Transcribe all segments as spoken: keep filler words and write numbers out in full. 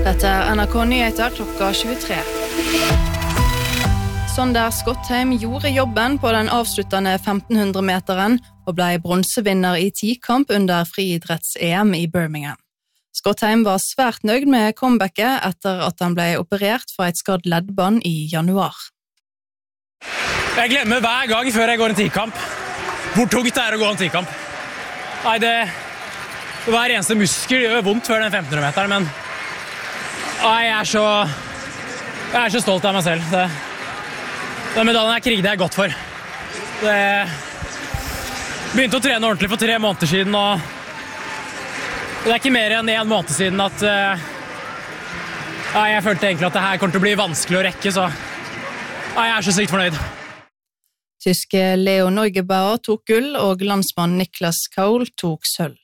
Dette er N R K Nyheter klokka tjuetre. Sonder Skottheim gjorde jobben på den avsluttende femtenhundre-meteren og ble bronsevinner i tikamp under friidretts-E M i Birmingham. Skottheim var svært nøyd med comebacket etter at han ble operert fra et skadd leddbånd i januar. Jeg glemmer hver gang før jeg går en tikamp hvor tungt det er å gå en tikamp. Nei, det, hver eneste muskel gjør vondt før den femtenhundre-meteren, men nei, jeg er så jeg er så stolt av meg selv. Det, den medaljen jeg krigde jeg godt for. Det begynte å trene ordentlig for tre måneder siden, og det er ikke mer enn en måned siden at uh, nei, jeg følte egentlig at det her kommer til å bli vanskelig å rekke, så nei, jeg er så sykt fornøyd. Tyske Leo Neugebauer tok gull, og landsmann Niklas Kaul tok sølv.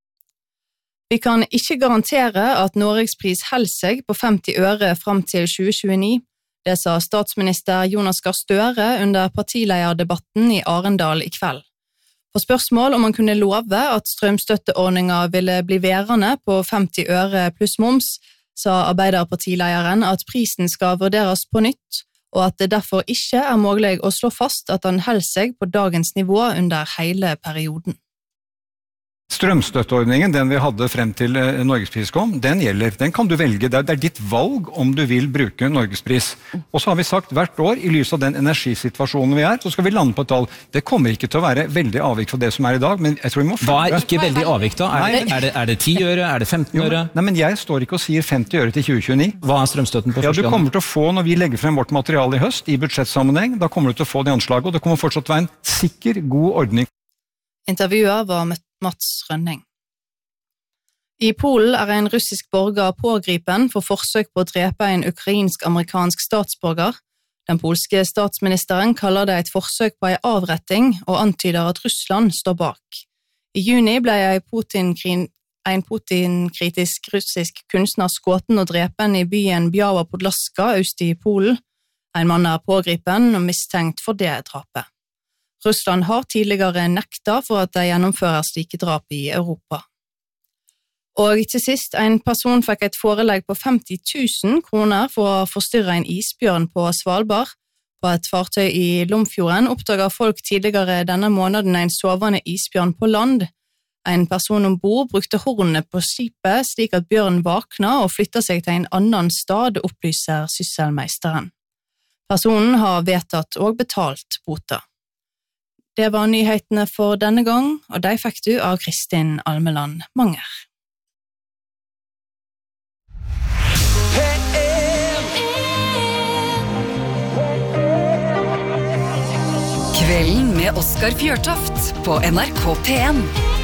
Vi kan ikke garantere at Norgespris holder seg på femti øre frem til tjue tjueni. Det sa statsminister Jonas Gahr Støre under partileierdebatten i Arendal i kveld. På spørsmål om han kunne love at strømstøtteordningen ville bli værende på femti øre pluss moms, sa arbeiderpartileieren at prisen skal vurderes på nytt, og at det derfor ikke er mulig å slå fast at han holder seg på dagens nivå under hele perioden. Strømstøtteordningen, den vi hadde frem til Norgespris kom, den gjelder. Den kan du velge. Det er ditt valg om du vil bruke Norgespris. Og så har vi sagt hvert år, i lys av den energisituasjonen vi er, så skal vi lande på et tall. Det kommer ikke til å være veldig avvik fra det som er i dag, men jeg tror vi må... Hva er ikke veldig avvik da? Er det, er det, er det ti øre? Er det femten øre? Jo, nei, men jeg står ikke og sier femti øre til tjue tjueni. Hva er strømstøtten på ja, første gang? Du kommer til å få, når vi legger frem vårt materiale i høst, i budsjettsammenheng, da kommer du til å få det anslaget, og det kommer fortsatt til å være en sikker, god ordning. Intervjuet var Mats Rønning. I Polen er en russisk borger pågripen for forsøk på å drepe en ukrainsk-amerikansk statsborger. Den polske statsministeren kaller det et forsøk på en avretting og antyder at Russland står bak. I juni ble en Putin-kritisk russisk kunstner skutt og drepen i byen Biała Podlaska øst i Polen. En mann er pågripen og mistenkt for det drapet. Russland har tidligere nekta for at de gjennomfører slike drap i Europa. Og til sist, en person fikk et forelegg på femti tusen kroner for å forstyrre en isbjørn på Svalbard. På et fartøy i Lomfjorden oppdaget folk tidligere denne måneden en sovende isbjørn på land. En person ombord brukte hornet på skipet slik at bjørnen vakna og flyttet seg til en annen stad, opplyser sysselmeisteren. Personen har vedtatt og betalt bota. Det var nyhetene for denne gang, og de fikk du av Kristin Almeland Manger. Kvelden med Oskar Fjørtoft på N R K P en.